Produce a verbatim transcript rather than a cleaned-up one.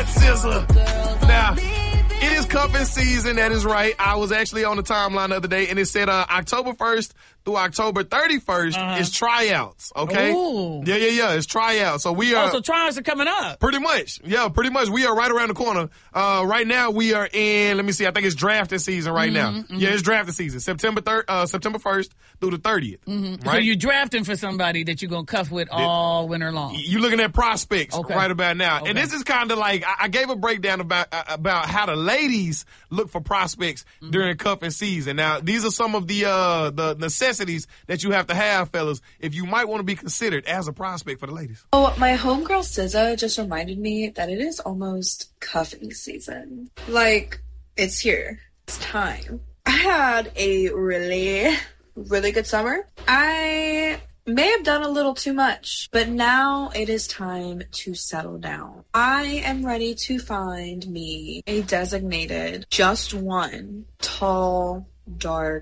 What, S Z A? Now, it is cuffing season. That is right. I was actually on the timeline the other day, and it said uh, October first through October thirty-first uh-huh. is tryouts, okay? Ooh. Yeah, yeah, yeah. It's tryouts. So we are... Oh, so tryouts are coming up. Pretty much. Yeah, pretty much. We are right around the corner. Uh, right now, we are in, let me see, I think it's drafting season right mm-hmm, now. Mm-hmm. Yeah, it's drafting season. September third, uh, September first through the thirtieth. Mm-hmm. Right? So you're drafting for somebody that you're going to cuff with all winter long. You're looking at prospects okay. right about now. Okay. And this is kind of like, I, I gave a breakdown about uh, about how the ladies look for prospects mm-hmm. during cuffing season. Now, these are some of the uh, the necessities that you have to have, fellas, if you might want to be considered as a prospect for the ladies. Oh, my homegirl S Z A just reminded me that it is almost cuffing season. Like, it's here. It's time. I had a really, really good summer. I may have done a little too much, but now it is time to settle down. I am ready to find me a designated, just one, tall, dark,